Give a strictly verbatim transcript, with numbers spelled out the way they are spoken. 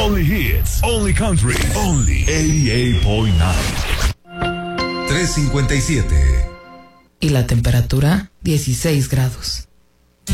Only hits, only country, only ochenta y ocho punto nueve. trescientos cincuenta y siete. Y la temperatura, dieciséis grados.